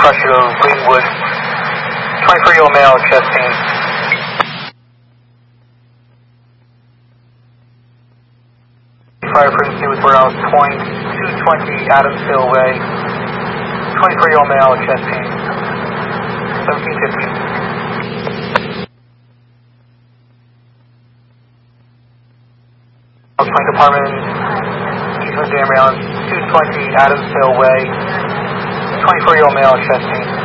Crusher to Greenwood. 24-year-old male, chest pain. Fire frequency with warehouse point 220 Adamsville Way. 24-year-old male, chest pain. 1750. Flight Department, Eastern Dam Island, 220 Adamsville Way. 24-year-old male, chest pain.